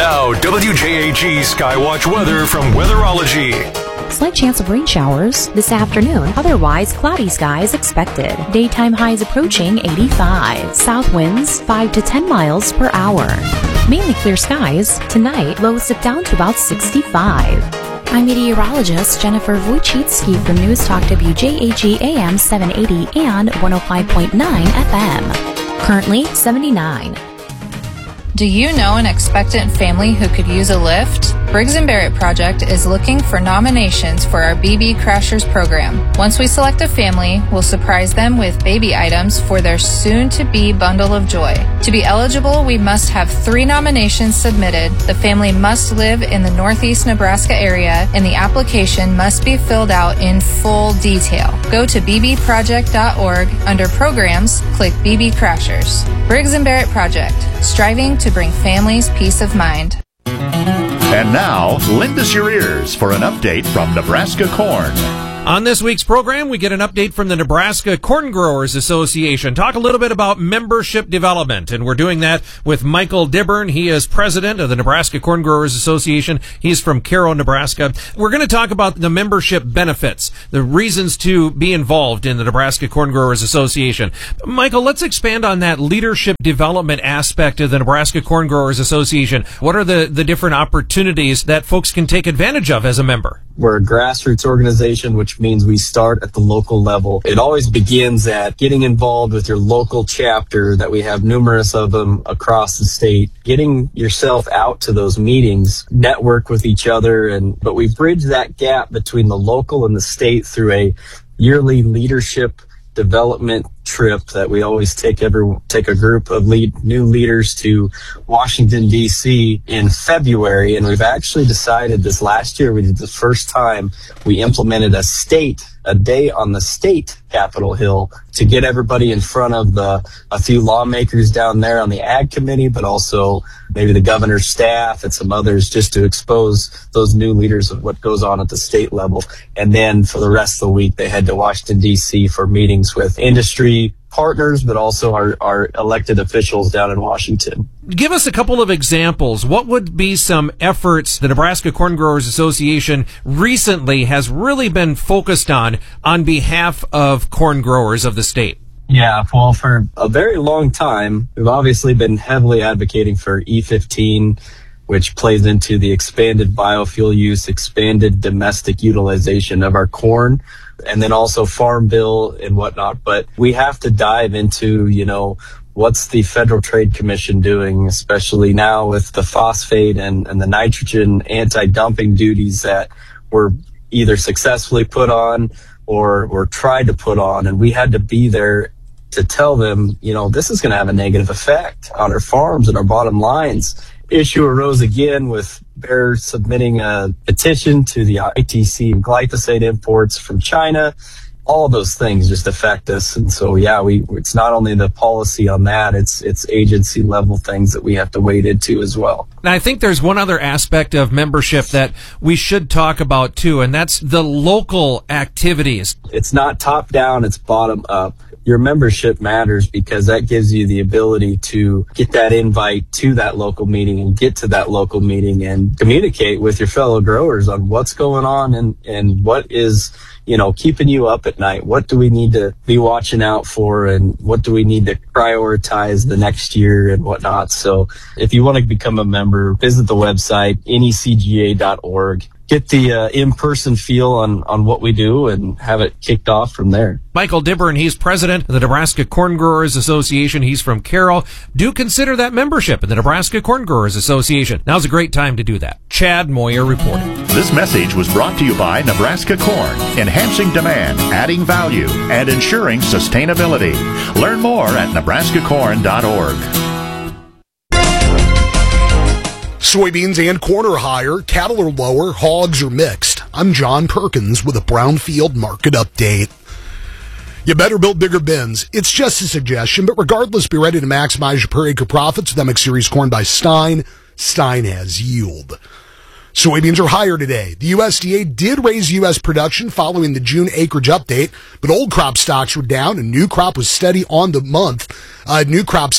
Now, WJAG Skywatch weather from Weatherology. Slight chance of rain showers this afternoon. Otherwise, cloudy skies expected. Daytime highs approaching 85. South winds 5 to 10 miles per hour. Mainly clear skies. Tonight, lows dip down to about 65. I'm meteorologist Jennifer Wojcicki from News Talk WJAG AM 780 and 105.9 FM. Currently 79. Do you know an expectant family who could use a lift? Briggs & Barrett Project is looking for nominations for our BB Crashers program. Once we select a family, we'll surprise them with baby items for their soon-to-be bundle of joy. To be eligible, we must have 3 nominations submitted. The family must live in the Northeast Nebraska area, and the application must be filled out in full detail. Go to bbproject.org. Under Programs, click BB Crashers. Briggs & Barrett Project, striving to bring families peace of mind. And now, lend us your ears for an update from Nebraska Corn. On this week's program, we get an update from the Nebraska Corn Growers Association. Talk a little bit about membership development, and we're doing that with Michael Dibburn. He is president of the Nebraska Corn Growers Association. He's from Caro, Nebraska. We're going to talk about the membership benefits, the reasons to be involved in the Nebraska Corn Growers Association. Michael, let's expand on that leadership development aspect of the Nebraska Corn Growers Association. What are the different opportunities that folks can take advantage of as a member? We're a grassroots organization, which means we start at the local level. It always begins at getting involved with your local chapter, that we have numerous of them across the state, getting yourself out to those meetings, network with each other, but we bridge that gap between the local and the state through a yearly leadership development trip that we always take a group of new leaders to Washington, D.C. in February. And we've actually decided this last year, we did the first time we implemented a day on the state Capitol Hill to get everybody in front of a few lawmakers down there on the Ag Committee, but also maybe the governor's staff and some others, just to expose those new leaders of what goes on at the state level. And then for the rest of the week, they head to Washington, D.C. for meetings with industry partners, but also our elected officials down in Washington. Give us a couple of examples. What would be some efforts the Nebraska Corn Growers Association recently has really been focused on behalf of corn growers of the state? Yeah, well, for a very long time, we've obviously been heavily advocating for E15, which plays into the expanded biofuel use, expanded domestic utilization of our corn, and then also Farm Bill and whatnot. But we have to dive into, what's the Federal Trade Commission doing, especially now with the phosphate and the nitrogen anti-dumping duties that were either successfully put on or tried to put on. And we had to be there to tell them, this is going to have a negative effect on our farms and our bottom lines. Issue arose again with Bayer submitting a petition to the ITC glyphosate imports from China. All of those things just affect us. And so, it's not only the policy on that, it's agency level things that we have to wade into as well. And I think there's one other aspect of membership that we should talk about too, and that's the local activities. It's not top down, it's bottom up. Your membership matters because that gives you the ability to get that invite to that local meeting and get to that local meeting and communicate with your fellow growers on what's going on and what is, keeping you up at night. What do we need to be watching out for, and what do we need to prioritize the next year and whatnot? So if you want to become a member, visit the website, necga.org. Get the in-person feel on what we do and have it kicked off from there. Michael Dibburn, he's president of the Nebraska Corn Growers Association. He's from Caro. Do consider that membership in the Nebraska Corn Growers Association. Now's a great time to do that. Chad Moyer reporting. This message was brought to you by Nebraska Corn, enhancing demand, adding value, and ensuring sustainability. Learn more at nebraskacorn.org. Soybeans and corn are higher, cattle are lower, hogs are mixed. I'm John Perkins with a Brownfield Market Update. You better build bigger bins. It's just a suggestion, but regardless, be ready to maximize your per acre profits with MX Series corn by Stein. Stein has yield. Soybeans are higher today. The USDA did raise U.S. production following the June acreage update, but old crop stocks were down and new crop was steady on the month. New crop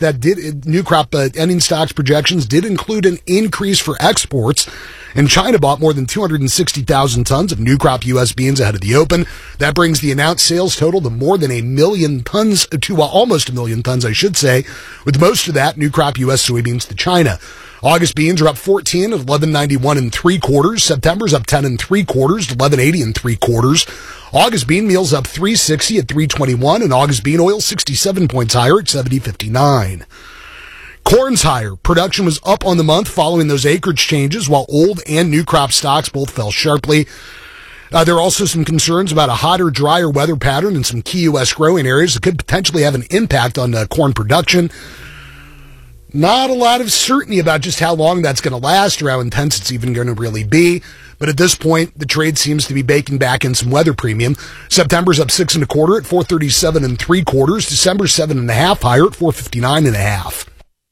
ending stocks projections did include an increase for exports, and China bought more than 260,000 tons of new crop U.S. beans ahead of the open. That brings the announced sales total to more than almost a million tons, I should say, with most of that new crop U.S. soybeans to China. August beans are up 14 at 11.91 3/4. September's up 10 3/4 to 11.80 3/4. August bean meal's up 3.60 at 3.21, and August bean oil 67 points higher at 70.59. Corn's higher. Production was up on the month following those acreage changes, while old and new crop stocks both fell sharply. There are also some concerns about a hotter, drier weather pattern in some key U.S. growing areas that could potentially have an impact on corn production. Not a lot of certainty about just how long that's going to last or how intense it's even going to really be. But at this point, the trade seems to be baking back in some weather premium. September's up 6 1/4 at 4.37 3/4. December's 7.5 higher at 4.59.5.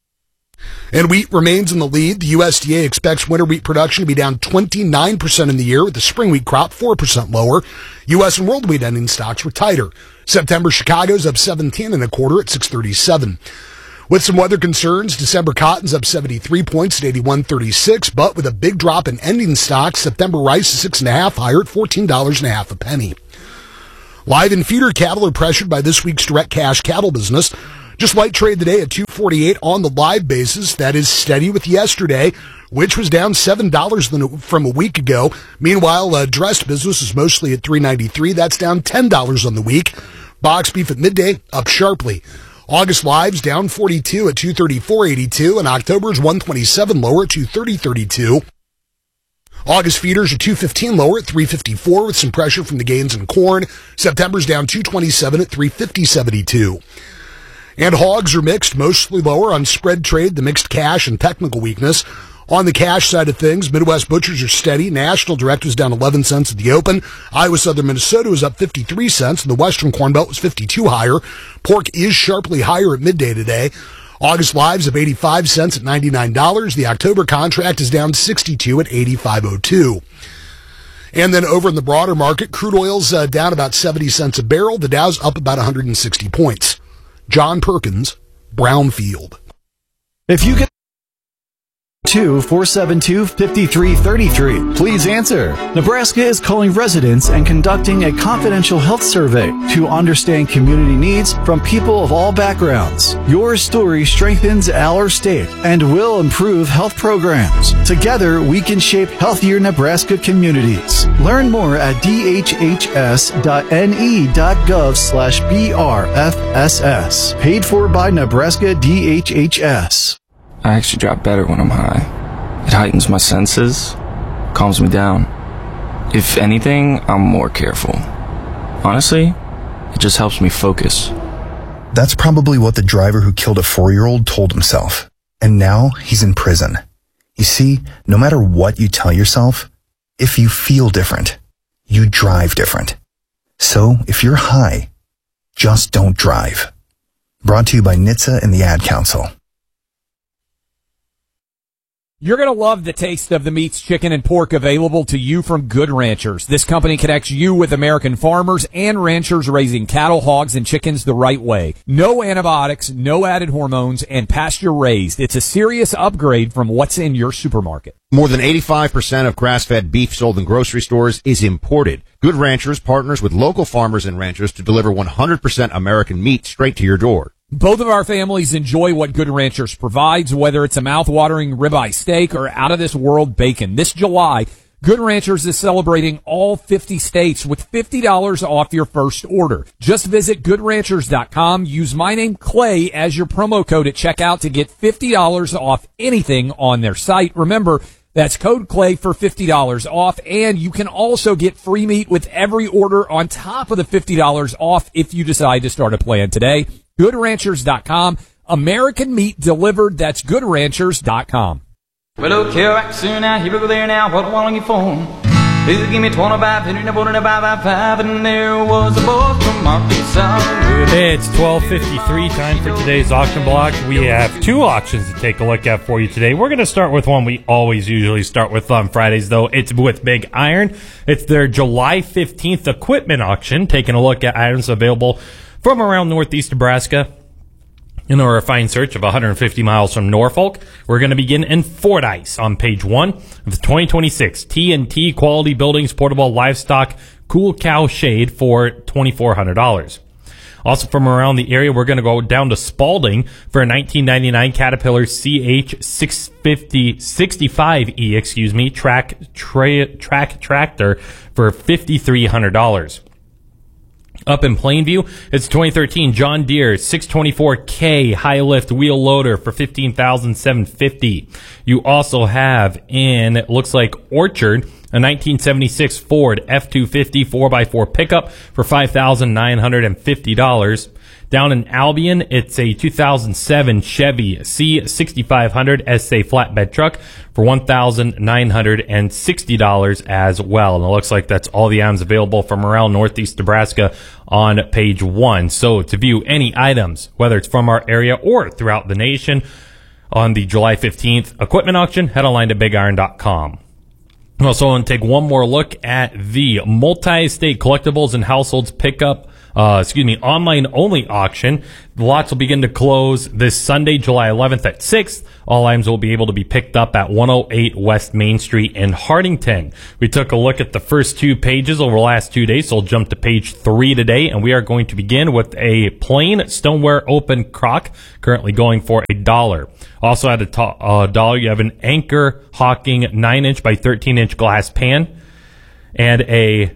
And wheat remains in the lead. The USDA expects winter wheat production to be down 29% in the year, with the spring wheat crop 4% lower. U.S. and world wheat ending stocks were tighter. September Chicago's up 17 1/4 at 6.37. With some weather concerns, December cotton's up 73 points at 81.36, but with a big drop in ending stocks, September rice is 6.5 higher at $14.50 a penny. Live and feeder cattle are pressured by this week's direct cash cattle business. Just light trade today at $248 on the live basis. That is steady with yesterday, which was down $7 from a week ago. Meanwhile, dressed business is mostly at $393. That's down $10 on the week. Box beef at midday up sharply. August lives down 42 at 234.82, and October's 127 lower at 230.32. August feeders are 215 lower at 354 with some pressure from the gains in corn. September's down 227 at 350.72. And hogs are mixed, mostly lower on spread trade, the mixed cash and technical weakness. On the cash side of things, Midwest butchers are steady. National Direct was down 11 cents at the open. Iowa Southern Minnesota was up 53 cents, and the Western Corn Belt was 52 higher. Pork is sharply higher at midday today. August lives up 85 cents at $99. The October contract is down 62 at 85.02. And then over in the broader market, crude oil's down about 70 cents a barrel. The Dow's up about 160 points. John Perkins, Brownfield. If you get 472-5333. Please answer. Nebraska is calling residents and conducting a confidential health survey to understand community needs from people of all backgrounds. Your story strengthens our state and will improve health programs. Together, we can shape healthier Nebraska communities. Learn more at dhhs.ne.gov/BRFSS. Paid for by Nebraska DHHS. I actually drop better when I'm high. It heightens my senses, calms me down. If anything, I'm more careful. Honestly, it just helps me focus. That's probably what the driver who killed a 4-year-old told himself. And now he's in prison. You see, no matter what you tell yourself, if you feel different, you drive different. So if you're high, just don't drive. Brought to you by NHTSA and the Ad Council. You're going to love the taste of the meats, chicken, and pork available to you from Good Ranchers. This company connects you with American farmers and ranchers raising cattle, hogs, and chickens the right way. No antibiotics, no added hormones, and pasture raised. It's a serious upgrade from what's in your supermarket. More than 85% of grass-fed beef sold in grocery stores is imported. Good Ranchers partners with local farmers and ranchers to deliver 100% American meat straight to your door. Both of our families enjoy what Good Ranchers provides, whether it's a mouth-watering ribeye steak or out-of-this-world bacon. This July, Good Ranchers is celebrating all 50 states with $50 off your first order. Just visit GoodRanchers.com. Use my name, Clay, as your promo code at checkout to get $50 off anything on their site. Remember, that's code Clay for $50 off, and you can also get free meat with every order on top of the $50 off if you decide to start a plan today. GoodRanchers.com. American meat delivered. That's GoodRanchers.com. Well, okay, right soon now. Here we go there now. What I want on your phone. Please give me 25, and there was a boy from Arkansas. It's 12:53, time for today's auction block. We have two auctions to take a look at for you today. We're going to start with one we usually start with on Fridays, though. It's with Big Iron. It's their July 15th equipment auction, taking a look at items available from around northeast Nebraska. In a refined search of 150 miles from Norfolk, we're going to begin in Fordyce on page 1 of the 2026 T&T Quality Buildings Portable Livestock Cool Cow Shade for $2,400. Also from around the area, we're going to go down to Spalding for a 1999 Caterpillar CH65E, track tractor for $5,300. Up in Plainview, it's 2013 John Deere 624K high lift wheel loader for $15,750. You also have in, it looks like Orchard, a 1976 Ford F-250 4x4 pickup for $5,950. Down in Albion, it's a 2007 Chevy C6500 SA flatbed truck for $1,960 as well. And it looks like that's all the items available from around northeast Nebraska on page 1. So to view any items, whether it's from our area or throughout the nation, on the July 15th equipment auction, head online to bigiron.com. I also want to take one more look at the multi-state collectibles and households pickup online only auction. The lots will begin to close this Sunday, July 11th at 6. All items will be able to be picked up at 108 West Main Street in Hardington. We took a look at the first two pages over the last 2 days, so we'll jump to page 3 today, and we are going to begin with a plain stoneware open crock, currently going for $1. Also at $1, you have an Anchor Hawking 9-inch by 13-inch glass pan and a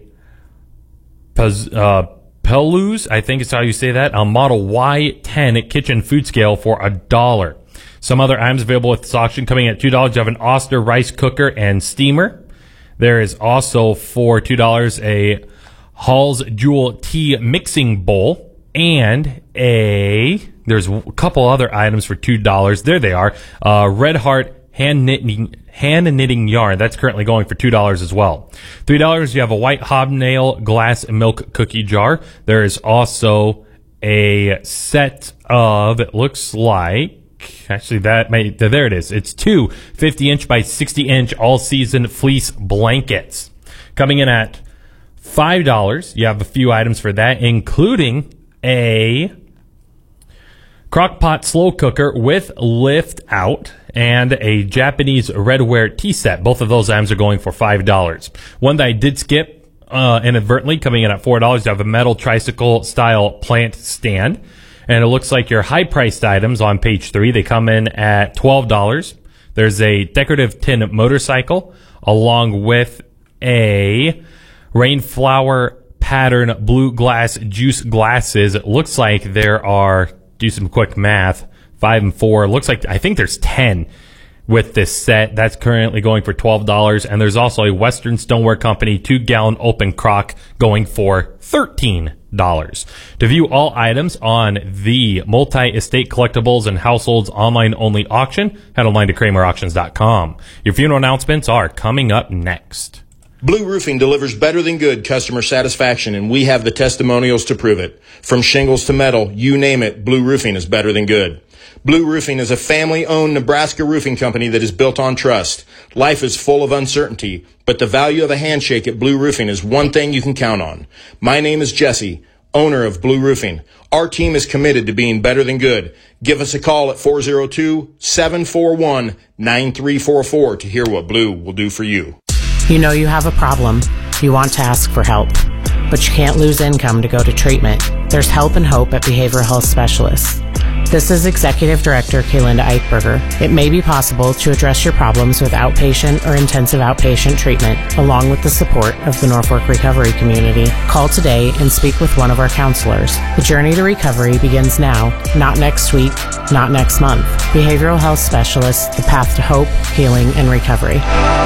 Pelouse, I think is how you say that, a Model Y10 kitchen food scale for $1. Some other items available with this auction coming at $2. You have an Oster rice cooker and steamer. There is also for $2 a Hall's Jewel tea mixing bowl and there's a couple other items for $2. There they are. Red Heart hand knitting yarn. That's currently going for $2 as well. $3, you have a white hobnail glass milk cookie jar. There is also a set of, it looks like, actually there it is. It's two 50-inch by 60-inch all-season fleece blankets. Coming in at $5, you have a few items for that, including a Crock-Pot slow cooker with lift out and a Japanese redware tea set. Both of those items are going for $5. One that I did skip inadvertently, coming in at $4, you have a metal tricycle style plant stand. And it looks like your high-priced items on page 3, they come in at $12. There's a decorative tin motorcycle along with a Rainflower pattern blue glass juice glasses. It looks like there are, do some quick math, 5 and 4. It looks like, I think there's 10 with this set. That's currently going for $12. And there's also a Western Stoneware Company 2-gallon open crock going for $13. To view all items on the Multi-Estate Collectibles and Households online only auction, head online to KramerAuctions.com. Your funeral announcements are coming up next. Blue Roofing delivers better than good customer satisfaction, and we have the testimonials to prove it. From shingles to metal, you name it, Blue Roofing is better than good. Blue Roofing is a family-owned Nebraska roofing company that is built on trust. Life is full of uncertainty, but the value of a handshake at Blue Roofing is one thing you can count on. My name is Jesse, owner of Blue Roofing. Our team is committed to being better than good. Give us a call at 402-741-9344 to hear what Blue will do for you. You know you have a problem. You want to ask for help, but you can't lose income to go to treatment. There's help and hope at Behavioral Health Specialists. This is Executive Director Kaylinda Eichberger. It may be possible to address your problems with outpatient or intensive outpatient treatment, along with the support of the Norfolk recovery community. Call today and speak with one of our counselors. The journey to recovery begins now, not next week, not next month. Behavioral Health Specialists, the path to hope, healing, and recovery.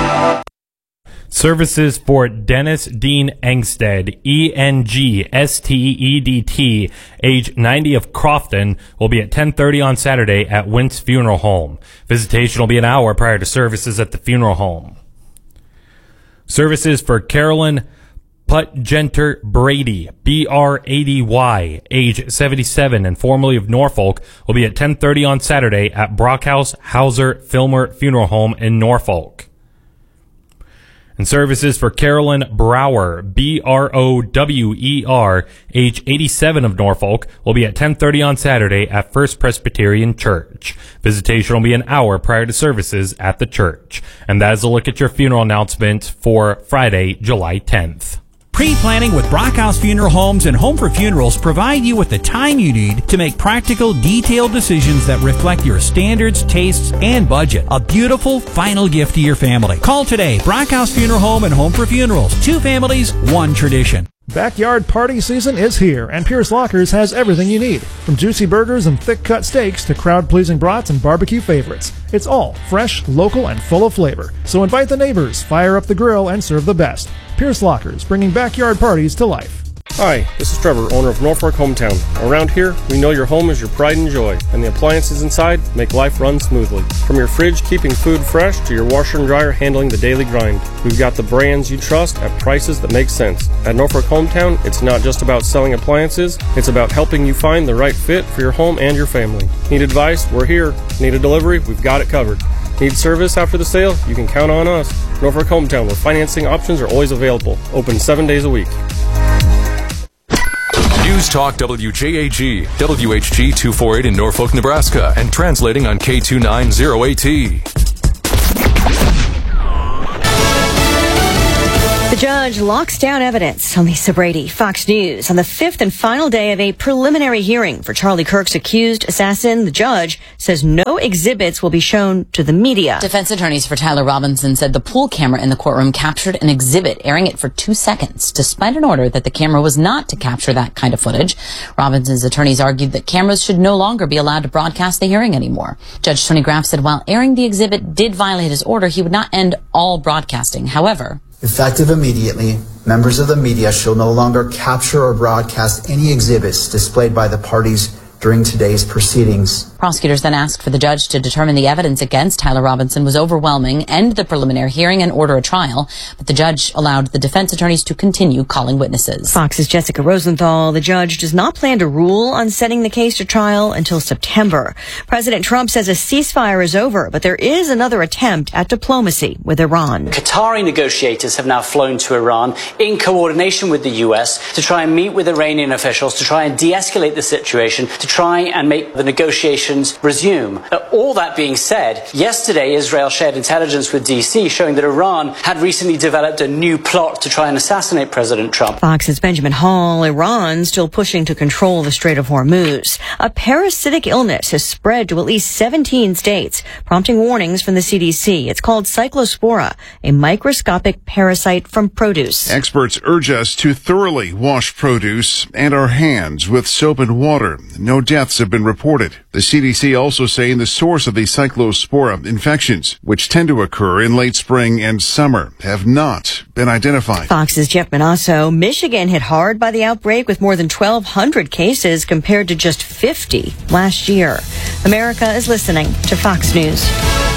Services for Dennis Dean Engsted, E-N-G-S-T-E-D-T, age 90 of Crofton, will be at 10:30 on Saturday at Wentz Funeral Home. Visitation will be an hour prior to services at the funeral home. Services for Carolyn Putgenter Brady, BR80Y, age 77 and formerly of Norfolk, will be at 10:30 on Saturday at Brockhouse Hauser Filmer Funeral Home in Norfolk. And services for Carolyn Brower, BROWER, age 87 of Norfolk, will be at 10:30 on Saturday at First Presbyterian Church. Visitation will be an hour prior to services at the church. And that is a look at your funeral announcement for Friday, July 10th. Pre-planning with Brockhouse Funeral Homes and Home for Funerals provide you with the time you need to make practical, detailed decisions that reflect your standards, tastes, and budget. A beautiful final gift to your family. Call today. Brockhouse Funeral Home and Home for Funerals. 2 families, 1 tradition. Backyard party season is here, and Pierce Lockers has everything you need. From juicy burgers and thick-cut steaks to crowd-pleasing brats and barbecue favorites. It's all fresh, local, and full of flavor. So invite the neighbors, fire up the grill, and serve the best. Pierce Lockers, bringing backyard parties to life. Hi, this is Trevor, owner of Norfolk Hometown. Around here, we know your home is your pride and joy, and the appliances inside make life run smoothly. From your fridge keeping food fresh to your washer and dryer handling the daily grind, we've got the brands you trust at prices that make sense. At Norfolk Hometown, it's not just about selling appliances, it's about helping you find the right fit for your home and your family. Need advice? We're here. Need a delivery? We've got it covered. Need service after the sale? You can count on us. Norfolk Hometown, where financing options are always available. Open 7 days a week. News Talk WJAG, WHG 248 in Norfolk, Nebraska, and translating on K290AT. The judge locks down evidence on Lisa Brady. Fox News. On the 5th and final day of a preliminary hearing for Charlie Kirk's accused assassin, the judge says no exhibits will be shown to the media. Defense attorneys for Tyler Robinson said the pool camera in the courtroom captured an exhibit, airing it for 2 seconds, despite an order that the camera was not to capture that kind of footage. Robinson's attorneys argued that cameras should no longer be allowed to broadcast the hearing anymore. Judge Tony Graff said while airing the exhibit did violate his order, he would not end all broadcasting. However, effective immediately, members of the media shall no longer capture or broadcast any exhibits displayed by the parties during today's proceedings. Prosecutors then asked for the judge to determine the evidence against Tyler Robinson was overwhelming, end the preliminary hearing, and order a trial. But the judge allowed the defense attorneys to continue calling witnesses. Fox's Jessica Rosenthal. The judge does not plan to rule on setting the case to trial until September. President Trump says a ceasefire is over, but there is another attempt at diplomacy with Iran. Qatari negotiators have now flown to Iran in coordination with the U.S. to try and meet with Iranian officials, to try and de-escalate the situation, to try and make the negotiations resume. All that being said, yesterday Israel shared intelligence with D.C. showing that Iran had recently developed a new plot to try and assassinate President Trump. Fox's Benjamin Hall. Iran still pushing to control the Strait of Hormuz. A parasitic illness has spread to at least 17 states, prompting warnings from the CDC. It's called Cyclospora, a microscopic parasite from produce. Experts urge us to thoroughly wash produce and our hands with soap and water. No deaths have been reported. The CDC also saying the source of the Cyclospora infections, which tend to occur in late spring and summer, have not been identified. Fox's Jeff Manasso. Michigan hit hard by the outbreak with more than 1,200 cases compared to just 50 last year. America is listening to Fox News.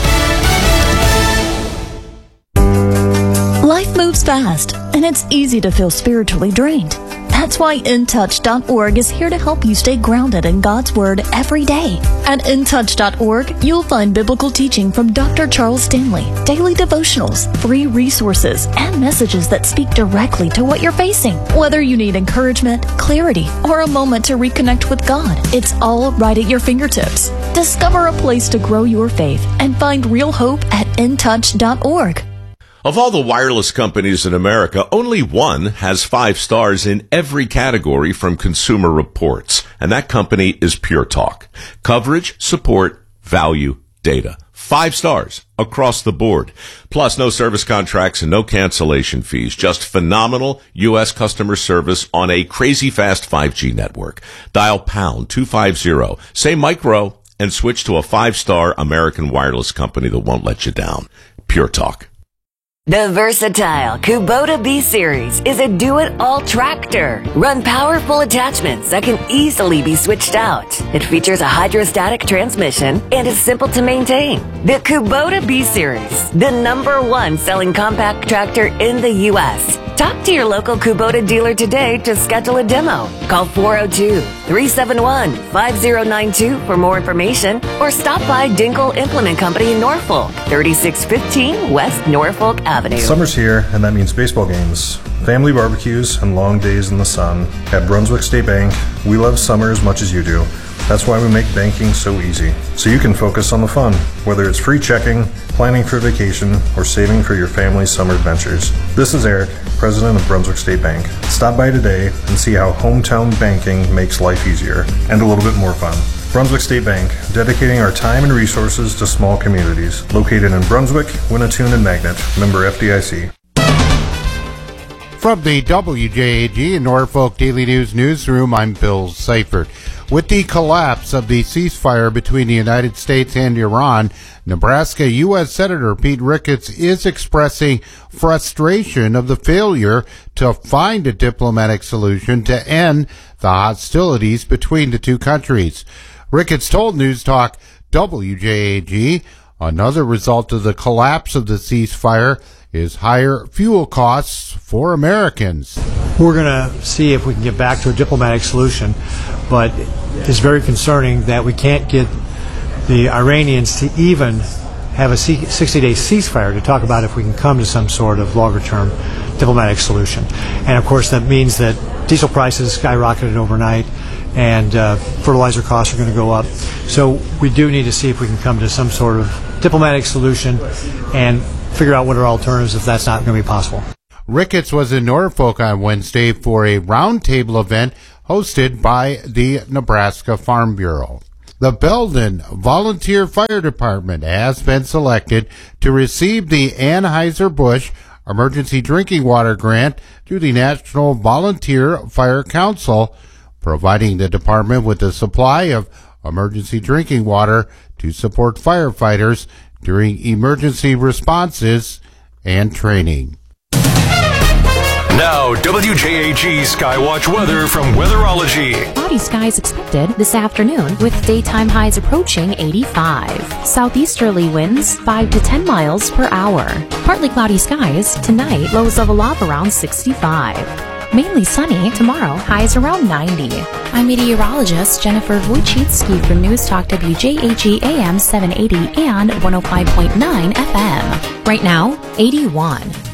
Life moves fast, and it's easy to feel spiritually drained. That's why InTouch.org is here to help you stay grounded in God's Word every day. At InTouch.org, you'll find biblical teaching from Dr. Charles Stanley, daily devotionals, free resources, and messages that speak directly to what you're facing. Whether you need encouragement, clarity, or a moment to reconnect with God, it's all right at your fingertips. Discover a place to grow your faith and find real hope at InTouch.org. Of all the wireless companies in America, only one has 5 stars in every category from Consumer Reports, and that company is Pure Talk. Coverage, support, value, data. 5 stars across the board. Plus, no service contracts and no cancellation fees. Just phenomenal U.S. customer service on a crazy fast 5G network. Dial pound 250, say micro, and switch to a 5-star American wireless company that won't let you down. Pure Talk. The versatile Kubota B-Series is a do-it-all tractor. Run powerful attachments that can easily be switched out. It features a hydrostatic transmission and is simple to maintain. The Kubota B-Series, the #1 selling compact tractor in the U.S. Talk to your local Kubota dealer today to schedule a demo. Call 402-371-5092 for more information or stop by Dinkle Implement Company in Norfolk, 3615 West Norfolk Avenue. Summer's here, and that means baseball games, family barbecues, and long days in the sun. At Brunswick State Bank, we love summer as much as you do. That's why we make banking so easy, so you can focus on the fun, whether it's free checking, planning for vacation, or saving for your family's summer adventures. This is Eric, President of Brunswick State Bank. Stop by today and see how hometown banking makes life easier and a little bit more fun. Brunswick State Bank, dedicating our time and resources to small communities. Located in Brunswick, Winnetoon, and Magnet. Member FDIC. From the WJAG and Norfolk Daily News newsroom, I'm Bill Seifert. With the collapse of the ceasefire between the United States and Iran, Nebraska U.S. Senator Pete Ricketts is expressing frustration of the failure to find a diplomatic solution to end the hostilities between the two countries. Ricketts told News Talk WJAG another result of the collapse of the ceasefire is higher fuel costs for Americans. We're going to see if we can get back to a diplomatic solution, but it's very concerning that we can't get the Iranians to even have a 60-day ceasefire to talk about if we can come to some sort of longer-term diplomatic solution. And of course that means that diesel prices skyrocketed overnight and fertilizer costs are going to go up. So we do need to see if we can come to some sort of diplomatic solution and figure out what are alternatives if that's not going to be possible. Ricketts was in Norfolk on Wednesday for a roundtable event hosted by the Nebraska Farm Bureau. The Belden Volunteer Fire Department has been selected to receive the Anheuser-Busch Emergency Drinking Water Grant through the National Volunteer Fire Council, providing the department with a supply of emergency drinking water to support firefighters during emergency responses and training. Now, WJAG Skywatch weather from Weatherology. Cloudy skies expected this afternoon with daytime highs approaching 85. Southeasterly winds 5 to 10 miles per hour. Partly cloudy skies tonight, lows level off around 65. Mainly sunny tomorrow, highs around 90. I'm meteorologist Jennifer Wojcicki for News Talk WJAG AM 780 and 105.9 FM. Right now, 81.